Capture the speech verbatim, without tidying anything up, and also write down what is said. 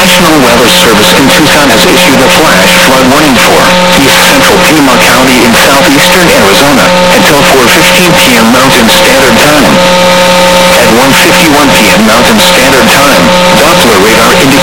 National Weather Service in Tucson has issued a flash flood warning for east central Pima County in southeastern Arizona until four fifteen p m Mountain Standard Time. At one fifty-one p m Mountain Standard Time, Doppler radar indicates